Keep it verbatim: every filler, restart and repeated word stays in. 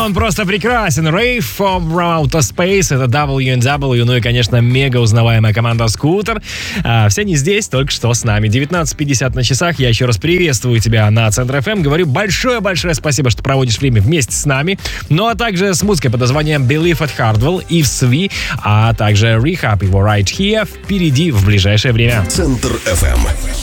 он просто прекрасен. Rave from Outer Space, это дабл ю эн дабл ю, ну и, конечно, мега узнаваемая команда Scooter. А, все они здесь, только что с нами. девятнадцать пятьдесят на часах. Я еще раз приветствую тебя на Центр эф эм. Говорю большое-большое спасибо, что проводишь время вместе с нами. Ну а также с музыкой под названием Believe at Hardwell, If Svi, а также Rehab его Right Here впереди в ближайшее время. Центр эф эм.